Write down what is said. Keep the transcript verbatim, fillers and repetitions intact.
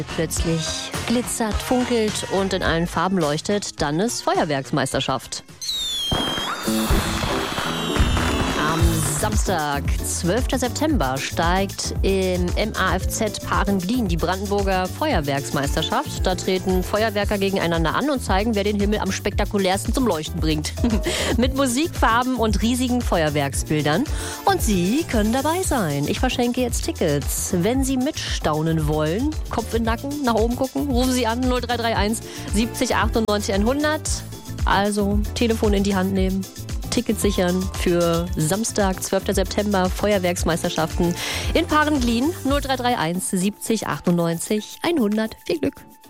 plötzlich glitzert, funkelt und in allen Farben leuchtet, dann ist Feuerwerksmeisterschaft. Am Samstag, zwölften September, steigt im M A F Z Paaren-Glien die Brandenburger Feuerwerksmeisterschaft. Da treten Feuerwerker gegeneinander an und zeigen, wer den Himmel am spektakulärsten zum Leuchten bringt. Mit Musik, Farben und riesigen Feuerwerksbildern. Und Sie können dabei sein. Ich verschenke jetzt Tickets. Wenn Sie mitstaunen wollen, Kopf in den Nacken, nach oben gucken, rufen Sie an null drei drei eins siebzig achtundneunzig hundert. Also Telefon in die Hand nehmen. Tickets sichern für Samstag, zwölften September, Feuerwerksmeisterschaften in Paaren-Glien null drei drei eins siebzig achtundneunzig hundert. Viel Glück!